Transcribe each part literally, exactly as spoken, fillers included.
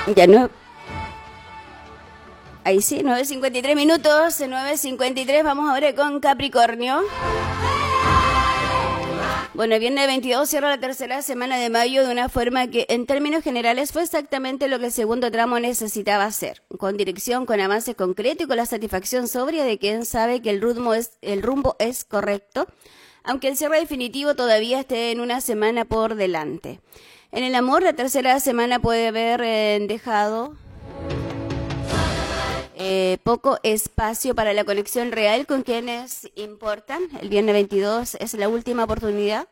Ya no. Ahí sí, nueve cincuenta y tres minutos, nueve cincuenta y tres, vamos ahora con Capricornio. Bueno, el viernes veintidós cierra la tercera semana de mayo de una forma que en términos generales fue exactamente lo que el segundo tramo necesitaba hacer, con dirección, con avances concretos y con la satisfacción sobria de quien sabe que el rumbo es, el rumbo es correcto, aunque el cierre definitivo todavía esté en una semana por delante. En el amor, la tercera semana puede haber eh, dejado Eh, poco espacio para la conexión real con quienes importan. El viernes veintidós es la última oportunidad.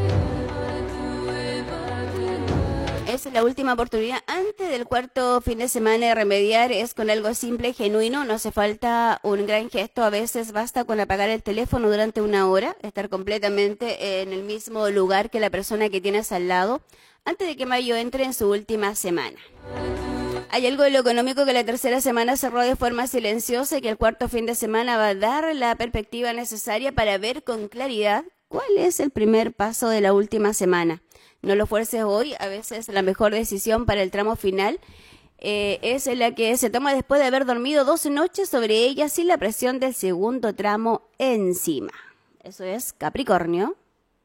Es la última oportunidad antes del cuarto fin de semana de remediar. Es con algo simple y genuino. No hace falta un gran gesto. A veces basta con apagar el teléfono durante una hora, estar completamente en el mismo lugar que la persona que tienes al lado antes de que mayo entre en su última semana. Hay algo de lo económico que la tercera semana cerró de forma silenciosa y que el cuarto fin de semana va a dar la perspectiva necesaria para ver con claridad cuál es el primer paso de la última semana. No lo fuerces hoy, a veces la mejor decisión para el tramo final eh, es la que se toma después de haber dormido dos noches sobre ella sin la presión del segundo tramo encima. Eso es Capricornio.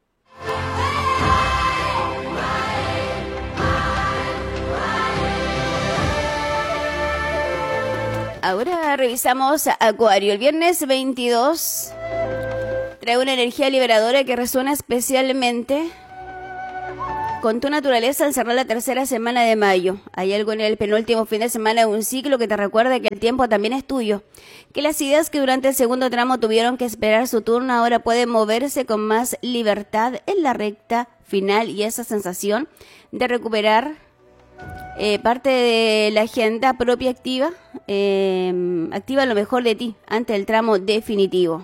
Ahora revisamos a Acuario. El viernes veintidós trae una energía liberadora que resuena especialmente con tu naturaleza al cerrar la tercera semana de mayo. Hay algo en el penúltimo fin de semana de un ciclo que te recuerda que el tiempo también es tuyo, que las ideas que durante el segundo tramo tuvieron que esperar su turno ahora pueden moverse con más libertad en la recta final, y esa sensación de recuperar Eh, parte de la agenda propia activa, eh, activa lo mejor de ti ante el tramo definitivo.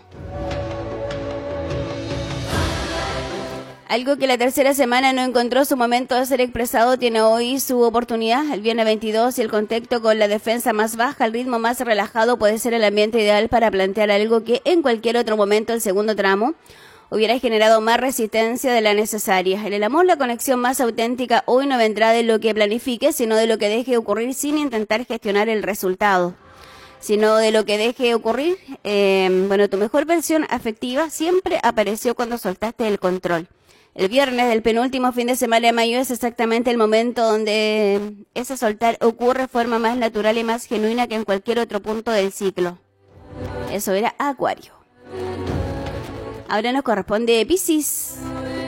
Algo que la tercera semana no encontró su momento de ser expresado tiene hoy su oportunidad. El viernes veintidós y el contexto con la defensa más baja, el ritmo más relajado puede ser el ambiente ideal para plantear algo que en cualquier otro momento el segundo tramo hubiera generado más resistencia de la necesaria. En el amor, la conexión más auténtica hoy no vendrá de lo que planifiques, sino de lo que deje ocurrir sin intentar gestionar el resultado. Sino de lo que deje ocurrir, eh, bueno, tu mejor versión afectiva siempre apareció cuando soltaste el control. El viernes del penúltimo fin de semana de mayo es exactamente el momento donde ese soltar ocurre de forma más natural y más genuina que en cualquier otro punto del ciclo. Eso era Acuario. Ahora nos corresponde Piscis.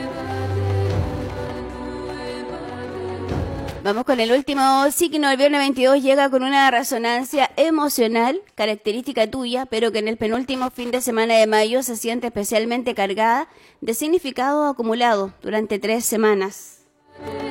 Vamos con el último signo. El viernes veintidós llega con una resonancia emocional, característica tuya, pero que en el penúltimo fin de semana de mayo se siente especialmente cargada de significado acumulado durante tres semanas.